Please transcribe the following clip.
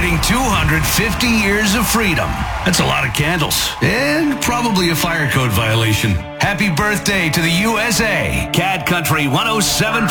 celebrating 250 years of freedom. That's a lot of candles. And probably a fire code violation. Happy birthday to the USA. Cat Country 107.